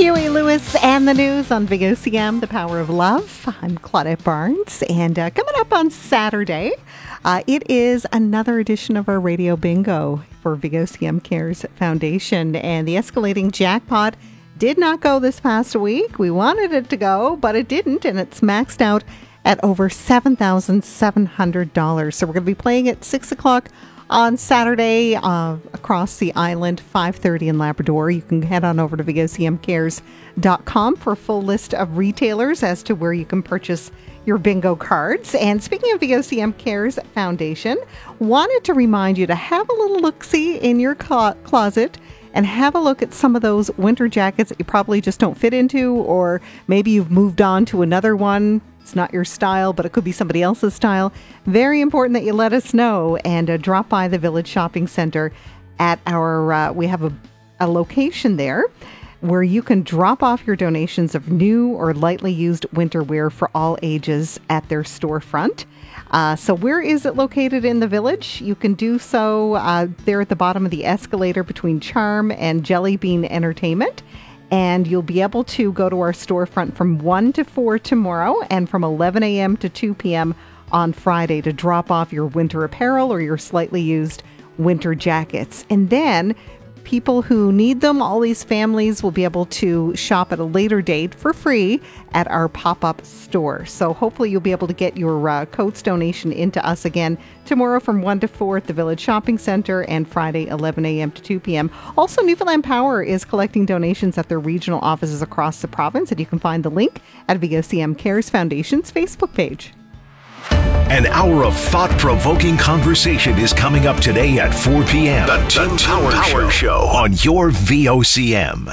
Huey Lewis and the news on Big OCM, The Power of Love. I'm Claudette Barnes, and coming up on Saturday, it is another edition of our Radio Bingo for Big OCM Cares Foundation, and the escalating jackpot did not go this past week. We wanted it to go, but it didn't, and it's maxed out at over $7,700. So we're going to be playing at 6 o'clock on Saturday across the island, 5:30 in Labrador. You can head on over to VOCMcares.com for a full list of retailers as to where you can purchase your bingo cards. And speaking of VOCM Cares Foundation, wanted to remind you to have a little look-see in your closet and have a look at some of those winter jackets that you probably just don't fit into, or maybe you've moved on to another one. It's not your style, but it could be somebody else's style. Very important that you let us know and drop by the Village Shopping Center at our, we have a location there where you can drop off your donations of new or lightly used winter wear for all ages at their storefront. So where is it located in the village? You can do so there at the bottom of the escalator between Charm and Jelly Bean Entertainment. And you'll be able to go to our storefront from 1 to 4 tomorrow and from 11 a.m. to 2 p.m. on Friday to drop off your winter apparel or your slightly used winter jackets. And then people who need them, all these families, will be able to shop at a later date for free at our pop-up store. So hopefully you'll be able to get your coats donation into us again tomorrow from 1 to 4 at the Village Shopping Center and Friday 11 a.m. to 2 p.m. Also, Newfoundland Power is collecting donations at their regional offices across the province, and you can find the link at VOCM Cares Foundation's Facebook page. An hour of thought-provoking conversation is coming up today at 4 p.m. The Tim Power Show on your VOCM.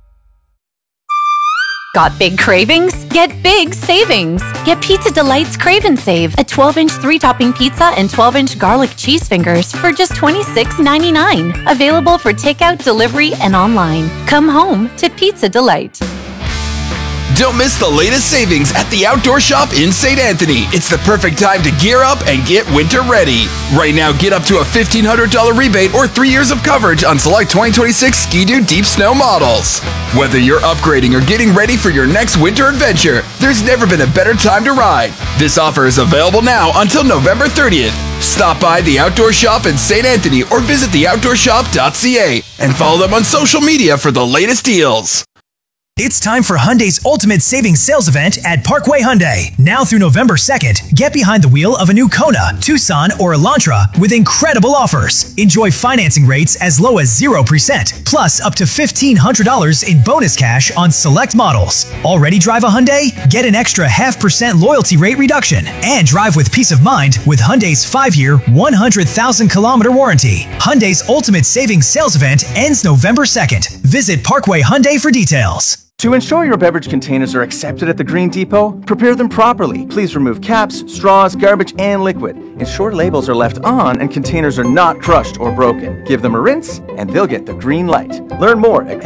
Got big cravings? Get big savings. Get Pizza Delight's Crave and Save, a 12-inch 3-topping pizza and 12-inch garlic cheese fingers for just $26.99. Available for takeout, delivery, and online. Come home to Pizza Delight. Don't miss the latest savings at the Outdoor Shop in St. Anthony. It's the perfect time to gear up and get winter ready. Right now, get up to a $1,500 rebate or 3 years of coverage on select 2026 Ski-Doo Deep Snow models. Whether you're upgrading or getting ready for your next winter adventure, there's never been a better time to ride. This offer is available now until November 30th. Stop by the Outdoor Shop in St. Anthony or visit theoutdoorshop.ca and follow them on social media for the latest deals. It's time for Hyundai's Ultimate Savings Sales Event at Parkway Hyundai. Now through November 2nd, get behind the wheel of a new Kona, Tucson, or Elantra with incredible offers. Enjoy financing rates as low as 0%, plus up to $1,500 in bonus cash on select models. Already drive a Hyundai? Get an extra 0.5% loyalty rate reduction and drive with peace of mind with Hyundai's 5-year, 100,000-kilometer warranty. Hyundai's Ultimate Savings Sales Event ends November 2nd. Visit Parkway Hyundai for details. To ensure your beverage containers are accepted at the Green Depot, prepare them properly. Please remove caps, straws, garbage, and liquid. Ensure labels are left on and containers are not crushed or broken. Give them a rinse, and they'll get the green light. Learn more at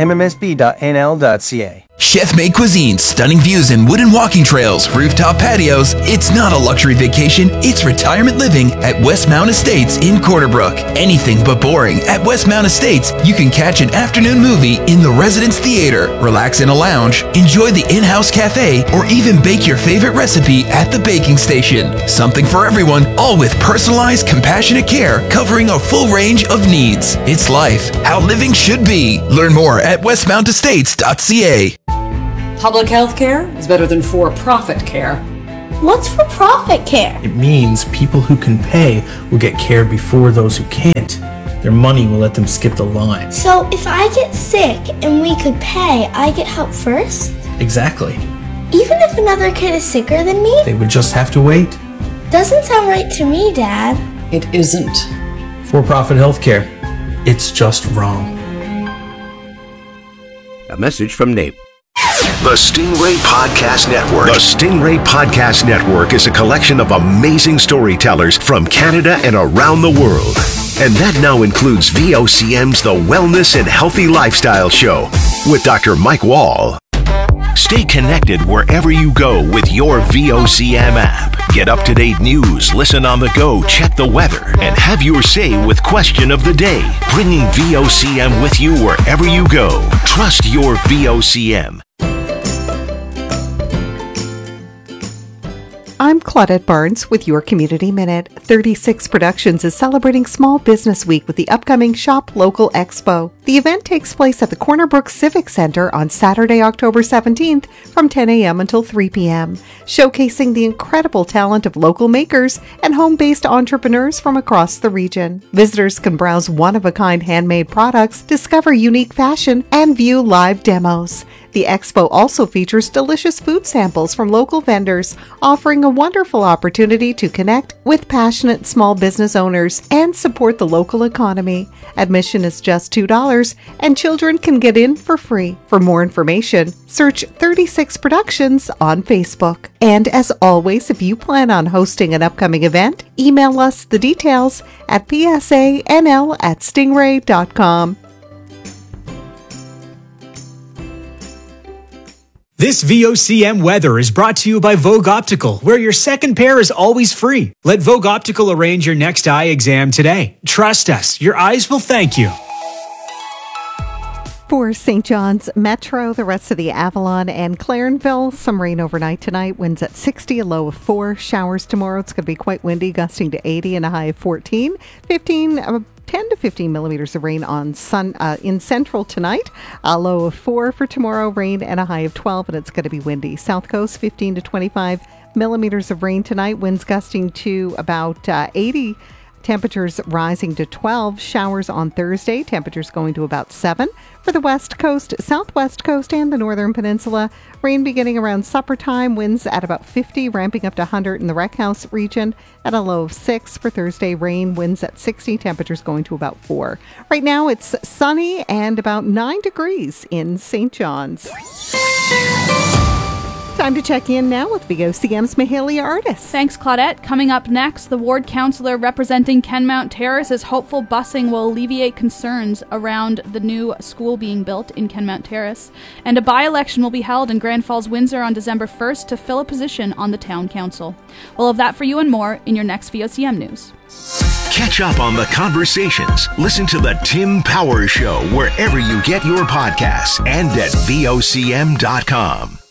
mmsb.nl.ca. Chef-made cuisine, stunning views and wooden walking trails, rooftop patios. It's not a luxury vacation, it's retirement living at Westmount Estates in Corner Brook. Anything but boring. At Westmount Estates, you can catch an afternoon movie in the Residence Theater, relax in a lounge, enjoy the in-house cafe, or even bake your favorite recipe at the baking station. Something for everyone, all with personalized, compassionate care covering a full range of needs. It's life, how living should be. Learn more at westmountestates.ca. Public health care is better than for-profit care. What's for-profit care? It means people who can pay will get care before those who can't. Their money will let them skip the line. So if I get sick and we could pay, I get help first? Exactly. Even if another kid is sicker than me? They would just have to wait. Doesn't sound right to me, Dad. It isn't. For-profit healthcare. It's just wrong. A message from NAPE. The Stingray Podcast Network. The Stingray Podcast Network is a collection of amazing storytellers from Canada and around the world. And that now includes VOCM's The Wellness and Healthy Lifestyle Show with Dr. Mike Wall. Stay connected wherever you go with your VOCM app. Get up-to-date news, listen on the go, check the weather, and have your say with Question of the Day. Bringing VOCM with you wherever you go. Trust your VOCM. I'm Claudette Barnes with your Community Minute. 36 Productions is celebrating Small Business Week with the upcoming Shop Local Expo. The event takes place at the Corner Brook Civic Center on Saturday, October 17th from 10 a.m. until 3 p.m., showcasing the incredible talent of local makers and home-based entrepreneurs from across the region. Visitors can browse one-of-a-kind handmade products, discover unique fashion, and view live demos. The expo also features delicious food samples from local vendors, offering a wonderful opportunity to connect with passionate small business owners and support the local economy. Admission is just $2, and children can get in for free. For more information, search 36 Productions on Facebook. And as always, if you plan on hosting an upcoming event, email us the details at psanl@stingray.com. This VOCM weather is brought to you by Vogue Optical, where your second pair is always free. Let Vogue Optical arrange your next eye exam today. Trust us, your eyes will thank you. For St. John's Metro, the rest of the Avalon and Clarenville, some rain overnight tonight. Winds at 60, a low of 4. Showers tomorrow. It's going to be quite windy, gusting to 80 and a high of 14. 10 to 15 millimeters of rain on in Central tonight. A low of 4 for tomorrow. Rain and a high of 12, and it's going to be windy. South Coast, 15 to 25 millimeters of rain tonight. Winds gusting to about 80. Temperatures rising to 12. Showers on Thursday. Temperatures going to about 7. For the West Coast, Southwest Coast, and the Northern Peninsula, rain beginning around supper time. Winds at about 50, ramping up to 100 in the Rec House region at a low of 6. For Thursday, rain, winds at 60, temperatures going to about 4. Right now, it's sunny and about 9 degrees in St. John's. Time to check in now with VOCM's Mahalia Artis. Thanks, Claudette. Coming up next, the ward councillor representing Kenmount Terrace is hopeful busing will alleviate concerns around the new school being built in Kenmount Terrace. And a by-election will be held in Grand Falls, Windsor on December 1st to fill a position on the town council. We'll have that for you and more in your next VOCM News. Catch up on the conversations. Listen to the Tim Power Show wherever you get your podcasts and at VOCM.com.